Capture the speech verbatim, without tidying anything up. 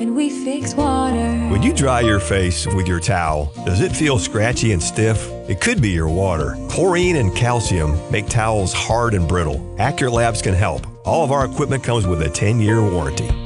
and we fix water. When you dry your face with your towel, does it feel scratchy and stiff? It could be your water. Chlorine and calcium make towels hard and brittle. Accurate Labs can help. All of our equipment comes with a ten-year warranty.